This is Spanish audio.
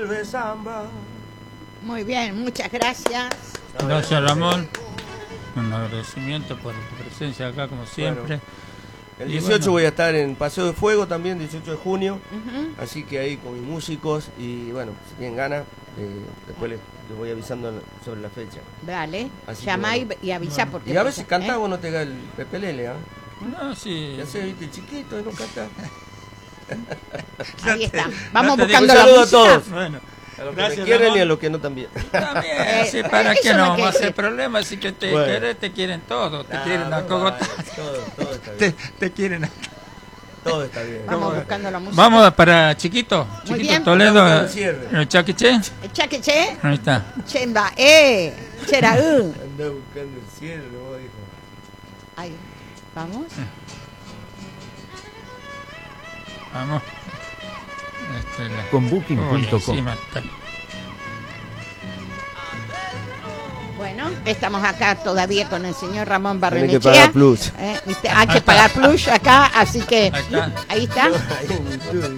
vuelve samba. Muy bien, muchas gracias. Gracias, Ramón. Un agradecimiento por tu presencia acá, como siempre. Bueno, el 18 voy a estar en Paseo de Fuego también, 18 de junio. Así que ahí con mis músicos. Y bueno, si tienen ganas, después les voy avisando sobre la fecha. Dale, Así llamá que bueno. y avisa porque... Y a veces cantás vos, no te da el Pepe Lele, ¿ah? No, sí. Ya sé, viste, chiquito y no cantás. Ahí está. Vamos no te buscando digo, la saludo a música. todos. Bueno, A los que gracias, me quieren Ramón. y a los que no también. También, sí, ¿para eso qué no no vamos a quiere. hacer problemas? Si que te Bueno. querés, te quieren todos. Te quieren a no, Cogotá. todo está bien. Te quieren a... Todo está bien. Vamos buscando la música. Vamos para Chiquito. Muy Chiquito bien. Toledo. Vamos al cierre. El Chaquiche. Chaqueche, Ahí está. chemba, cheraú. Andá buscando el cielo, vos, dijo. Ahí, vamos. Vamos. Con Booking.com. Encima está. Bueno, estamos acá todavía con el señor Ramón Tenés que Barrenechea. pagar plus. ¿Viste? Hay que pagar plus acá, así que Ahí está. ahí está. Ahí en YouTube.